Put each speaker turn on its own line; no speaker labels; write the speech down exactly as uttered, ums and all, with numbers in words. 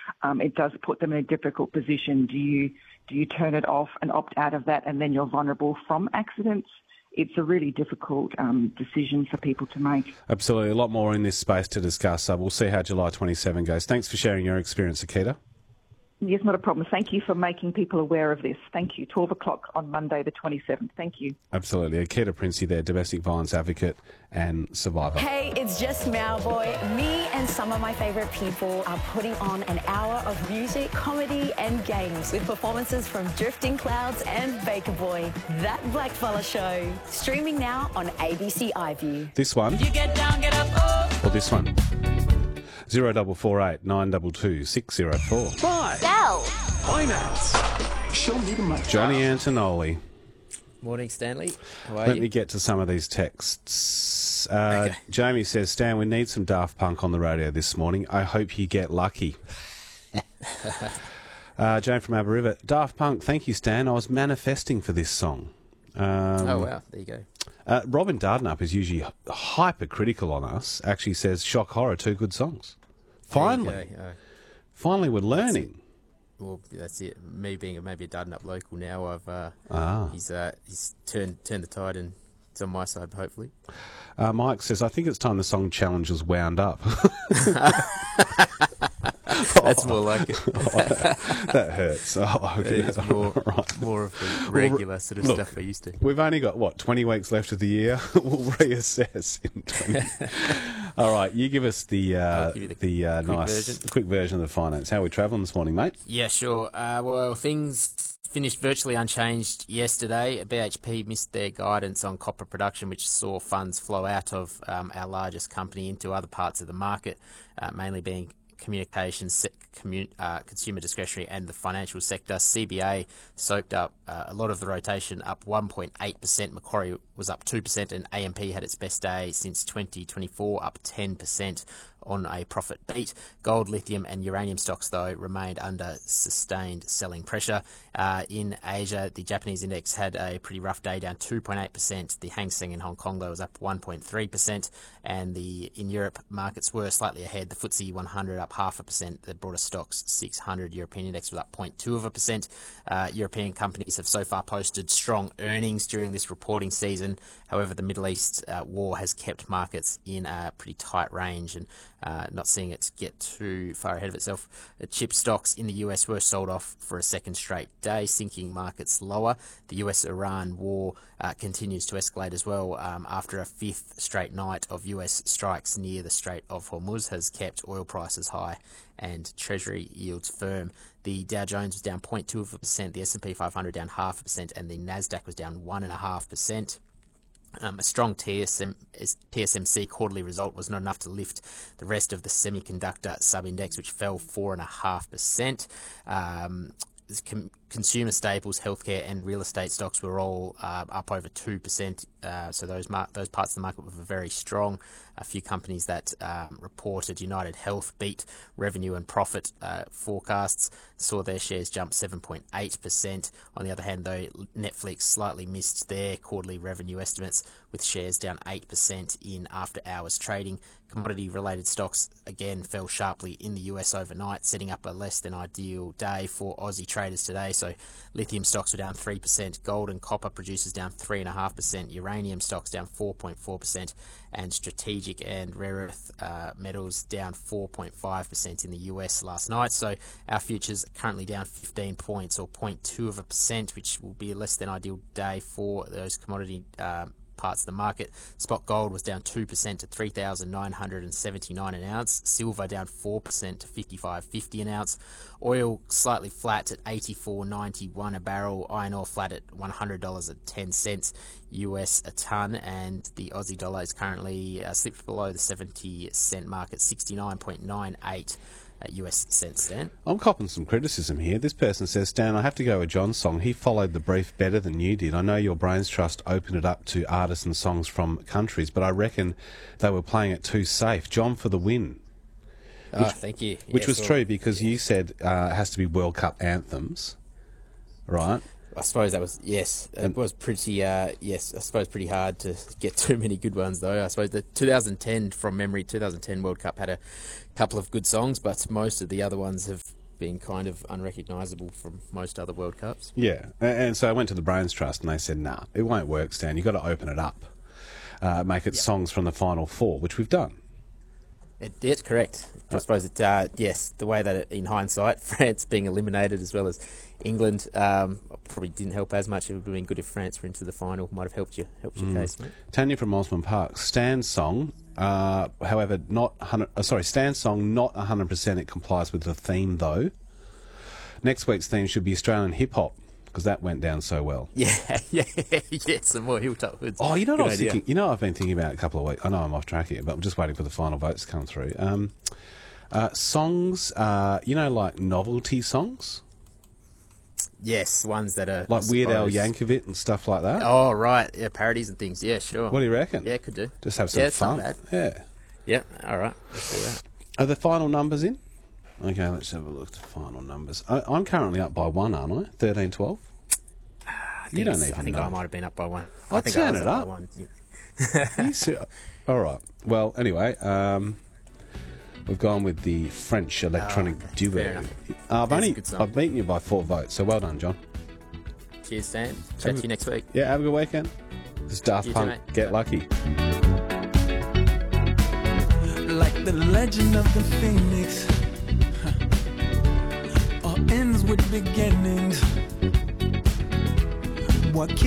um, it does put them in a difficult position. Do you do you turn it off and opt out of that, and then you're vulnerable from accidents? It's a really difficult um, decision for people to make.
Absolutely. A lot more in this space to discuss. Uh, we'll see how July twenty-seven goes. Thanks for sharing your experience, Akita.
Yes, not a problem. Thank you for making people aware of this. Thank you. twelve o'clock on Monday the twenty-seventh. Thank you.
Absolutely. Akita Princey there, domestic violence advocate and survivor.
Hey, it's just Mauboy. Me and some of my favourite people are putting on an hour of music, comedy and games with performances from Drifting Clouds and Baker Boy. That Blackfella Show. Streaming now on A B C iView.
This one.
You get down, get up, oh.
Or this one. Zero double four eight nine double two six zero four.
Five.
Go.
Finance. Show me the money.
Johnny Antonoli.
Morning, Stanley. How are
Let
you?
me get to some of these texts. Uh,
Okay.
Jamie says, Stan, we need some Daft Punk on the radio this morning. I hope you get lucky. uh, Jane from Aber River. Daft Punk, thank you, Stan. I was manifesting for this song. Um,
Oh, wow. There you go.
Uh, Robin Dardanup is usually hypercritical on us. Actually says, shock horror, two good songs. Finally.
There you go. Oh,
Finally, we're learning.
well, that's it. Me being a, maybe a Dardanup local now, I've uh,
Ah.
he's uh, he's turned turned the tide and it's on my side, hopefully.
Uh, Mike says, I think it's time the song challenge was wound up.
That's more like it.
That hurts. Oh, okay.
It's more,
Right.
more of the regular sort of
look,
stuff we're used to.
We've only got, what, twenty weeks left of the year? We'll reassess in twenty. All right, you give us the, uh,
I'll give you the
the uh,
quick
nice
version.
quick version of the finance. How are we travelling this morning, mate?
Yeah, sure. Uh, well, things finished virtually unchanged yesterday. B H P missed their guidance on copper production, which saw funds flow out of um, our largest company into other parts of the market, uh, mainly being communications, se- commun- uh, consumer discretionary and the financial sector. C B A soaked up uh, a lot of the rotation, up one point eight percent. Macquarie was up two percent, and A M P had its best day since twenty twenty-four, up ten percent on a profit beat. Gold, lithium and uranium stocks, though, remained under sustained selling pressure. Uh, in Asia, the Japanese index had a pretty rough day, down two point eight percent. The Hang Seng in Hong Kong, though, was up one point three percent. And the in Europe, markets were slightly ahead. The F T S E one hundred up half a percent. The broader stocks six hundred European index was up zero point two of a percent. Uh, European companies have so far posted strong earnings during this reporting season. However, the Middle East uh, war has kept markets in a pretty tight range and uh, not seeing it get too far ahead of itself. The chip stocks in the U S were sold off for a second straight day, sinking markets lower. The U S-Iran war uh, continues to escalate as well um, after a fifth straight night of U S strikes near the Strait of Hormuz has kept oil prices high and Treasury yields firm. The Dow Jones was down zero point two of a percent, the S and P five hundred down half a percent, and the Nasdaq was down one and a half percent. Um, a strong T S M, T S M C quarterly result was not enough to lift the rest of the semiconductor sub-index, which fell four point five percent. Um, com- consumer staples, healthcare and real estate stocks were all uh, up over two percent. Uh, so those mar- those parts of the market were very strong. A few companies that um, reported, United Health, beat revenue and profit uh, forecasts, saw their shares jump seven point eight percent. On the other hand, though, Netflix slightly missed their quarterly revenue estimates, with shares down eight percent in after-hours trading. Commodity-related stocks, again, fell sharply in the U S overnight, setting up a less than ideal day for Aussie traders today. So lithium stocks were down three percent, gold and copper producers down three point five percent, uranium stocks down four point four percent, and strategic and rare earth uh, metals down four point five percent in the U S last night. So our futures are currently down fifteen points, or zero point two of a percent, which will be a less than ideal day for those commodity um, parts of the market. Spot gold was down two percent to three thousand nine hundred seventy-nine an ounce. Silver down four percent to fifty-five fifty an ounce. Oil slightly flat at eighty-four ninety-one a barrel. Iron ore flat at one hundred dollars and ten cents U S a ton. And the Aussie dollar is currently uh, slipped below the seventy cent mark at sixty-nine point nine eight Uh, U S cents, Stan.
I'm copping some criticism here. This person says, Stan, I have to go with John's song. He followed the brief better than you did. I know your Brains Trust opened it up to artists and songs from countries, but I reckon they were playing it too safe. John for the win.
Oh,
which,
thank you.
Which
yeah,
was
sure.
true because you said uh, it has to be World Cup anthems, right?
I suppose that was, yes, it was pretty, uh, yes, I suppose pretty hard to get too many good ones, though. I suppose the two thousand ten, from memory, two thousand ten World Cup had a couple of good songs, but most of the other ones have been kind of unrecognisable from most other World Cups.
Yeah, and, and so I went to the Brains Trust and they said, nah, it won't work, Stan. You've got to open it up. Uh, make it yep. songs from the Final Four, which we've done.
It, it's correct. I suppose it, uh, yes, the way that it, in hindsight, France being eliminated as well as England um, probably didn't help as much. It would have been good if France were into the final. Might have helped you, helped your mm. case, mate.
Tanya from Osborne Park, Stan's song, uh, however, not one hundred, uh, sorry, Stan's song, not one hundred percent it complies with the theme, though. Next week's theme should be Australian hip-hop, because that went down so well.
Yeah, yeah, yeah, some more Hilltop Hoods.
Oh, you know what
Good
I was
idea.
thinking? You know what I've been thinking about a couple of weeks. I know I'm off track here, but I'm just waiting for the final votes to come through. Um, uh, songs, uh, you know, like novelty songs?
Yes, ones that are...
Like
I
Weird Al
suppose-
Yankovic and stuff like that?
Oh, right, yeah, parodies and things, yeah, sure.
What do you reckon?
Yeah, could do.
Just have some
yeah, it's
fun.
not bad.
Yeah.
Yeah, all right, let's do that.
Are the final numbers in? Okay, let's have a look at the final numbers. I, I'm currently up by one, aren't I? thirteen twelve? You don't even
I think
know.
I might have been up by one.
I'll
I think
turn
I was
it
up.
up.
By one. Yeah.
You see- All right. Well, anyway, um, we've gone with the French electronic
Oh, okay.
duo.
Fair enough.
Uh, I've
That's a
only
good song.
I've beaten you by four votes, so well done, John.
Cheers, Stan. Chat to you next week.
Yeah, have a good weekend. This is Daft
You too,
Punk.
mate.
Get lucky.
Like the legend of the phoenix, huh, all ends with beginnings. What keeps